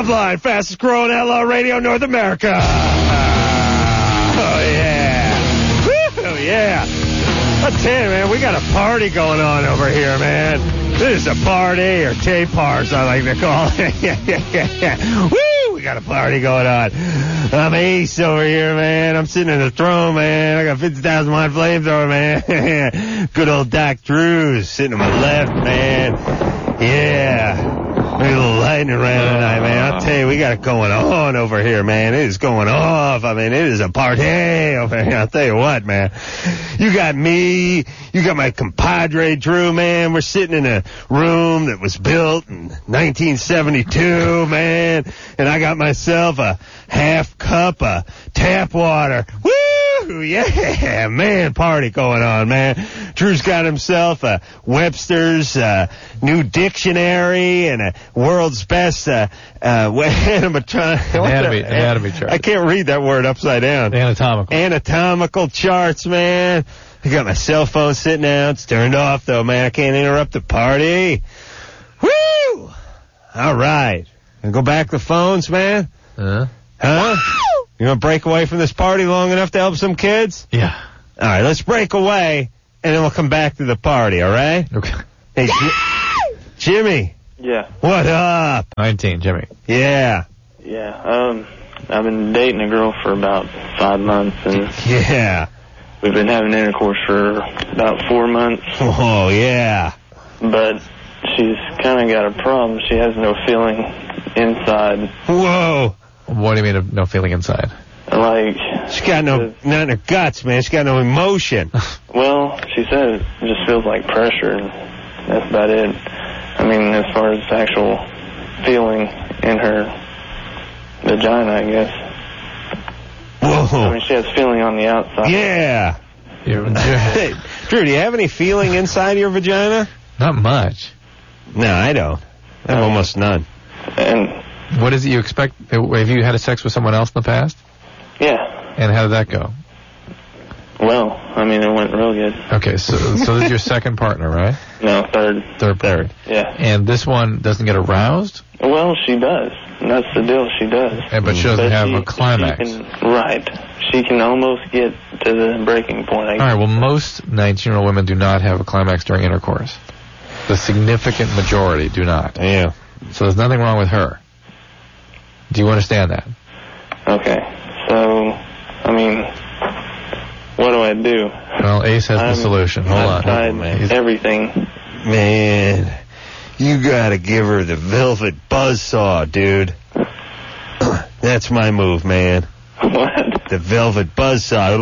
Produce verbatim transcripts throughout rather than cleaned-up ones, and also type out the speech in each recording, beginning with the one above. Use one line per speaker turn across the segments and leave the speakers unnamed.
Loveline, fastest growing outlaw radio in North America. Oh, yeah. Woo, yeah. I tell you, man, we got a party going on over here, man. This is a party, or Tay-Pars, I like to call it. yeah, yeah, yeah, yeah. Woo, we got a party going on. I'm Ace over here, man. I'm sitting in the throne, man. I got fifty thousand watt flamethrower, man. Good old Doc Drews sitting to my left, man. Yeah. A little lightning around tonight, man. I'll tell you, we got it going on over here, man. It is going off. I mean, it is a party over here. I'll tell you what, man. You got me. You got my compadre, Drew, man. We're sitting in a room that was built in nineteen seventy-two, man. And I got myself a half cup of tap water. Woo! Yeah, man, party going on, man. Drew's got himself a Webster's uh, new dictionary and a world's best uh, uh, animatron-
anatomy, anatomy chart.
I can't read that word upside down.
Anatomical.
Anatomical charts, man. I got my cell phone sitting out. It's turned off, though, man. I can't interrupt the party. Woo! All right. Gonna go back to phones, man?
Uh-huh.
Huh? You want to break away from this party long enough to help some kids?
Yeah.
All right, let's break away, and then we'll come back to the party, all right?
Okay.
Hey, J- Jimmy.
Yeah.
What up?
nineteen, Jimmy.
Yeah.
Yeah. Um, I've been dating a girl for about five months, and
Yeah.
we've been having intercourse for about four months.
Oh, yeah.
But she's kind of got a problem. She has no feeling inside.
Whoa.
What do you mean of no feeling inside?
Like,
She's got no, not in her guts, man. She's got no emotion.
well, she said it just feels like pressure, and that's about it. I mean, as far as actual feeling in her vagina, I guess.
Whoa.
I mean, she has feeling on the outside.
Yeah.
You're,
Hey, Drew, do you have any feeling inside your vagina?
not much.
No, I don't. I have almost none.
And,
What is it you expect? Have you had a sex with someone else in the past?
yeah.
And how did that go?
Well, I mean, it went real good.
Okay, so so this is your second partner, right?
No, third.
Third partner.
Yeah.
And this one doesn't get aroused?
Well, she does. That's the deal. She does.
And, but she doesn't
But
have
she-
a climax.
She can, right. She can almost get to the breaking point. I
All right, well, most nineteen-year-old women do not have a climax during intercourse. The significant majority do not.
Yeah.
So there's nothing wrong with her. Do you understand that?
Okay. So, I mean, what do I do?
Well, Ace has the
I'm-
solution. Hold
I've
on.
tried
He's-
everything.
Man, you gotta give her the velvet buzzsaw, dude. That's my move, man.
What?
The velvet buzzsaw.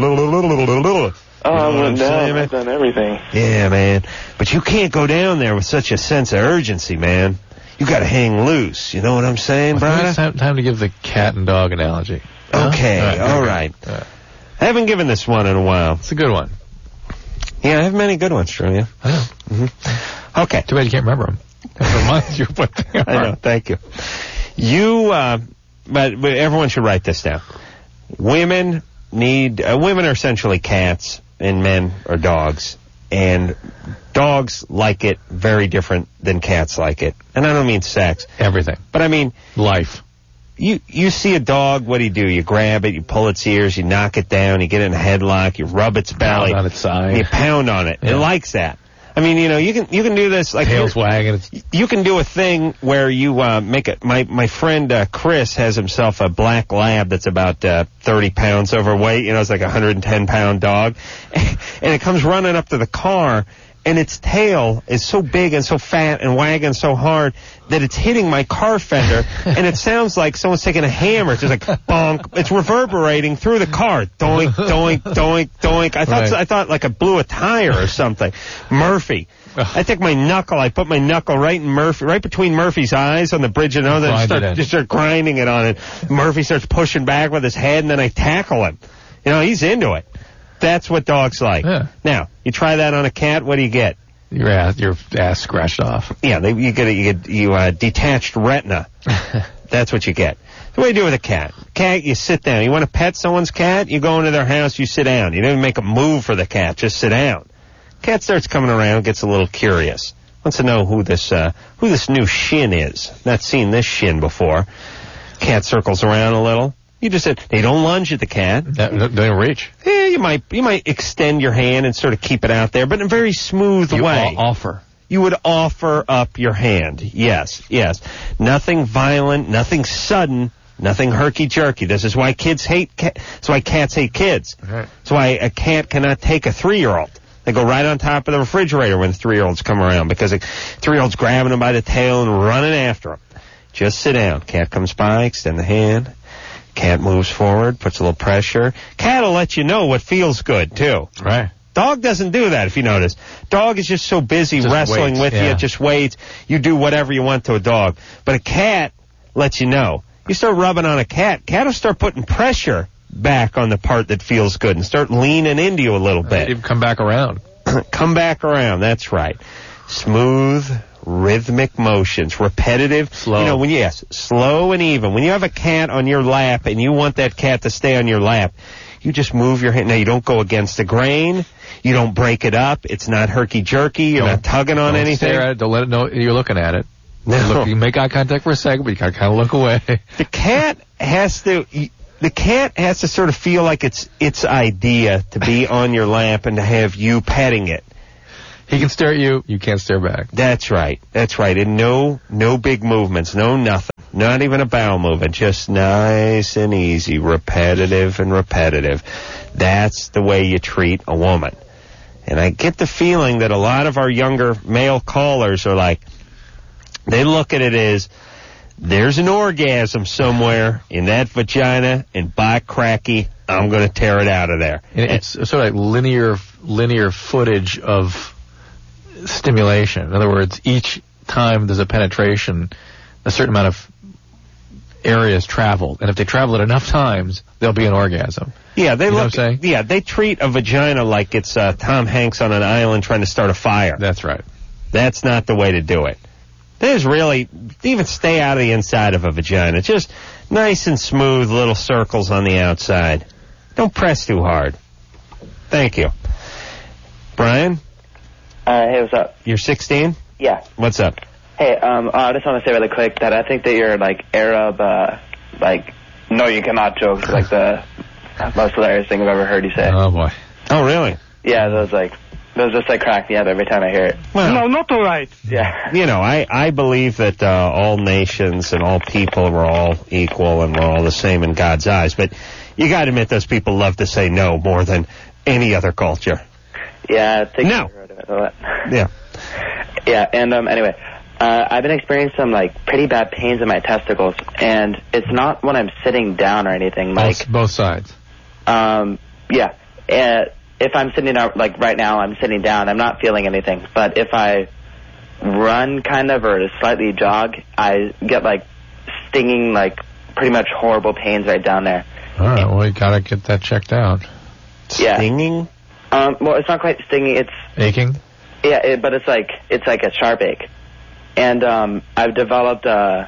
Oh, I went
saying,
down.
man?
I've done everything.
Yeah, man. But you can't go down there with such a sense of urgency, man. You gotta hang loose. You know what I'm saying,
I think
brother?
it's time, time to give the cat and dog analogy. Huh?
Okay,
All right.
all right.
All right.
I haven't given this one in a while.
It's a good one.
Yeah, I have many good ones, Drew. Yeah.
I know.
Mm-hmm. Okay.
Too bad you can't remember them. It reminds you of what they are.
I know. Thank you. You, uh, but, but everyone should write this down. Women need, uh, women are essentially cats and men are dogs. And dogs like it very different than cats like it. And I don't mean sex.
Everything.
But I mean,
Life.
you you see a dog, what do you do? You grab it, you pull its ears, you knock it down, you get it in a headlock, you rub its belly.
Pound on its side.
and you pound on it.
Yeah.
It likes that. I mean, you know, you can you can do this like
Tails wagging. It's
you can do a thing where you uh, make it. My my friend uh, Chris has himself a black lab that's about uh, thirty pounds overweight. You know, it's like a one hundred ten pound dog, and it comes running up to the car, and its tail is so big and so fat and wagging so hard that it's hitting my car fender, and it sounds like someone's taking a hammer. It's just like bonk. It's reverberating through the car. Doink, doink, doink, doink. I thought
Right.
I thought like I blew a tire or something. Murphy. I take my knuckle, I put my knuckle right in Murphy, right between Murphy's eyes on the bridge, and then
Grind it
start,
in.
just start grinding it on it. Murphy starts pushing back with his head, and then I tackle him. You know, he's into it. That's what dogs like.
Yeah.
Now, you try that on a cat, what do you get?
your ass, your ass scratched off.
Yeah, they, you get a, you get you uh, detached retina. That's what you get. The way you do with a cat. Cat, you sit down. You want to pet someone's cat? You go into their house, you sit down. You don't even make a move for the cat. Just sit down. Cat starts coming around, gets a little curious. Wants to know who this uh, who this new shin is. Not seen this shin before. Cat circles around a little. You just said, they don't lunge at the cat.
That, they don't reach.
Yeah, you might you might extend your hand and sort of keep it out there, but in a very smooth
You
way.
o- offer.
You would offer up your hand. Yes, yes. Nothing violent, nothing sudden, nothing herky-jerky. This is why kids hate cat. That's why cats hate kids.
Right.
That's why a cat cannot take a three-year-old. They go right on top of the refrigerator when three-year-olds come around because a three-year-old's grabbing them by the tail and running after them. Just sit down. Cat comes by, extend the hand. Cat moves forward, puts a little pressure. Cat will let you know what feels good, too.
Right.
Dog doesn't do that, if you notice. Dog is just so busy
Just
wrestling
waits,
with
yeah.
you, just waits. You do whatever you want to a dog. But a cat lets you know. You start rubbing on a cat, cat will start putting pressure back on the part that feels good and start leaning into you a little bit.
You come back around.
Come back around, that's right. Smooth, rhythmic motions, repetitive.
Slow.
You know, when you, yes, slow and even. When you have a cat on your lap and you want that cat to stay on your lap, you just move your hand. Now, you don't go against the grain. You don't break it up. It's not herky-jerky. You're
Don't-
not tugging on
don't
anything.
Stare at it. Don't let it know you're looking at it.
No.
You, look, you make eye contact for a second, but you gotta kind of look away.
The cat has to... The cat has to sort of feel like it's its idea to be on your lap and to have you petting it.
He can stare at you. You can't stare back.
That's right. That's right. And no, no big movements. No nothing. Not even a bowel movement. Just nice and easy. Repetitive and repetitive. That's the way you treat a woman. And I get the feeling that a lot of our younger male callers are like, they look at it as, there's an orgasm somewhere in that vagina, and by cracky, I'm going to tear it out of there.
And it's sort of like linear, linear footage of stimulation. In other words, each time there's a penetration, a certain amount of area is traveled, and if they travel it enough times, there'll be an orgasm.
Yeah, they
You know
look.
what I'm saying?
Yeah, they treat a vagina like it's uh, Tom Hanks on an island trying to start a fire.
That's right.
That's not the way to do it. There's really, even stay out of the inside of a vagina. Just nice and smooth little circles on the outside. Don't press too hard. Thank you. Brian,
Uh, hey, what's up?
you're sixteen?
Yeah.
What's up?
Hey, um, uh, I just want to say really quick that I think that your, like, Arab, uh, like, no you cannot jokes, like, the most hilarious thing I've ever heard you say.
Oh boy.
Oh, really?
Yeah, those, like, those just, like, crack me up every time I hear it.
Well,
No, not all right.
Yeah.
you know, I, I believe that uh, all nations and all people are all equal and we're all the same in God's eyes. But you got to admit those people love to say no more than any other culture.
Yeah, I think
No.
I've heard of it.
Yeah.
Yeah, and, um, anyway, uh, I've been experiencing some, like, pretty bad pains in my testicles, and it's not when I'm sitting down or anything, like,
Both, both sides.
um, yeah, uh, if I'm sitting down, like right now I'm sitting down, I'm not feeling anything. But if I run kind of or slightly jog, I get like stinging, like pretty much horrible pains right down there.
All right. Well, you gotta get that checked out.
Yeah.
Stinging?
Um, well, it's not quite stinging. It's
Aching.
yeah, it, but it's like it's like a sharp ache. And um, I've developed a,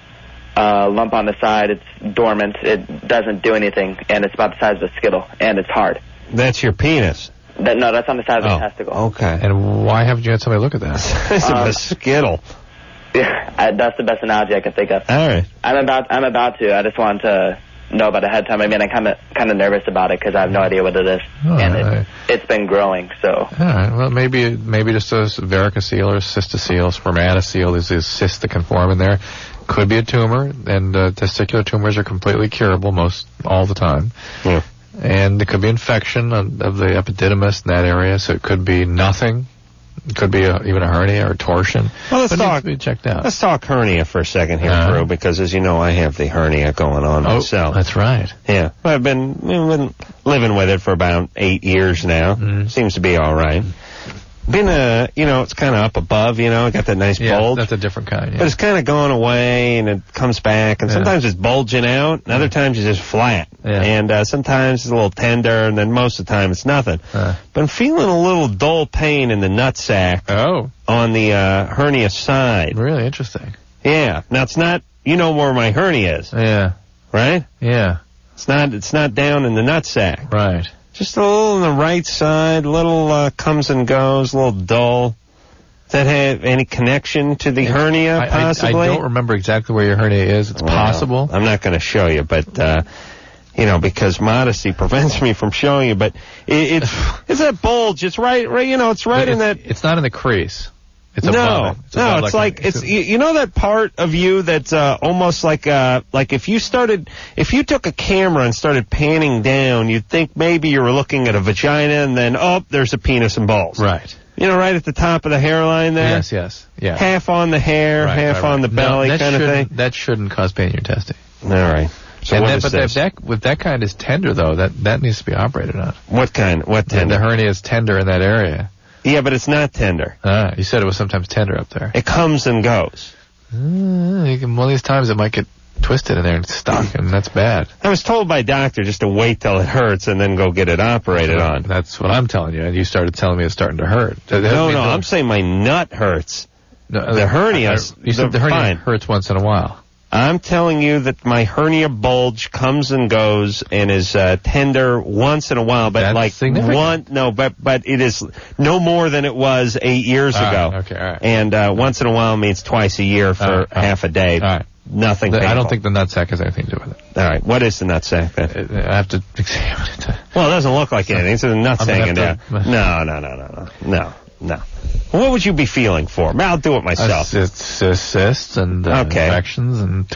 a lump on the side. It's dormant. It doesn't do anything, and it's about the size of a Skittle, and it's hard.
That's your penis.
That, no, that's on the size of
Oh,
the testicle.
okay.
And why haven't you had somebody look at that?
It's
Um,
a skittle.
Yeah, I, that's the best analogy I can think of.
All right.
I'm about I'm about to. I just want to know about it ahead of time. I mean, I'm kind of kind of nervous about it because I have no idea what it is,
Oh,
and
right.
it, it's been growing. So
All right. Well, maybe maybe just a varicocele or cystocele, spermatocele. There's a cyst that can form in there. Could be a tumor, and uh, testicular tumors are completely curable most all the time.
Yeah.
And there could be infection of, of the epididymis in that area, so it could be nothing. It could be a, even a hernia or torsion.
Well, let's
but it needs
talk.
to be checked out.
Let's talk hernia for a second here,
Uh-huh.
Drew, because as you know, I have the hernia going on
oh,
myself.
that's right.
Yeah, I've been, been living with it for about eight years now.
Mhm.
Seems to be all right. Been a, you know, it's kind of up above. You know, got that nice
Yeah,
bulge.
that's a different kind. Yeah.
But it's kind of going away, and it comes back, and
Yeah.
sometimes it's bulging out, and other times it's just flat.
Yeah.
And uh, sometimes it's a little tender, and then most of the time it's nothing.
Uh.
But I'm feeling a little dull pain in the nutsack
Oh,
on the uh, hernia side.
really interesting.
Yeah. Now it's not, you know where my hernia is,
Yeah,
right?
yeah,
It's not, it's not down in the nutsack.
right.
Just a little on the right side, little uh, comes and goes, a little dull. Does that have any connection to the hernia,
I, I,
possibly?
I don't remember exactly where your hernia is. It's
Well,
possible.
I'm not going to show you, but, uh, you know, because modesty prevents me from showing you, but it, it's, it's that bulge. It's right, right, you know, it's right
But
in
it's,
that.
It's not in the crease. It's
no,
above it. It's
no,
above
it's like,
a-
it's, you, you know that part of you that's, uh, almost like, uh, like if you started, if you took a camera and started panning down, you'd think maybe you were looking at a vagina and then, oh, there's a penis and balls.
Right.
You know, right at the top of the hairline there?
Yes, yes, yeah.
Half on the hair,
Right,
half
right,
on
right.
the belly
No, that
kind of
shouldn't-
thing.
That shouldn't cause pain in your testes.
All right. So
and
what
that,
is
but
this?
if that, if that kind is tender, though, that, that needs to be operated on.
What kind? What
And
tender?
the hernia is tender in that area.
Yeah, but it's not tender.
Ah, you said it was sometimes tender up there.
It comes and goes.
Uh, you can, one of these times it might get twisted in there and stuck, and that's bad.
I was told by a doctor just to wait till it hurts and then go get it operated on.
That's what I'm telling you, and you started telling me it's starting to hurt. That- that
No,
means
no, I'm saying my nut hurts.
no,
the
uh,
hernias,
I- You said the
they're
hernia
fine.
hurts once in a while.
I'm telling you that my hernia bulge comes and goes and is uh, tender once in a while, but
That's
like
significant.
one, no, but but it is no more than it was eight years
All
ago.
right, okay, all right.
And uh, once in a while means twice a year for
All right, all right.
half a day.
All right.
Nothing.
The- I
painful.
don't think the nutsack has anything to do with it.
All right. What is the nutsack then?
I have to examine it.
Well, it doesn't look like anything. It's a nuts
I'm gonna
hanging down.
have to-
No, no, no, no, no, no, no. What would you be feeling for? I'll do it myself.
It's cysts and uh,
Okay.
infections and